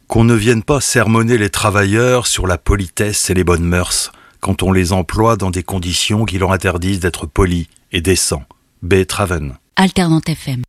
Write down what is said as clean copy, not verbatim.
Qu'on ne vienne pas sermonner les travailleurs sur la politesse et les bonnes mœurs quand on les emploie dans des conditions qui leur interdisent d'être polis et décents. B. Traven. Alternante FM.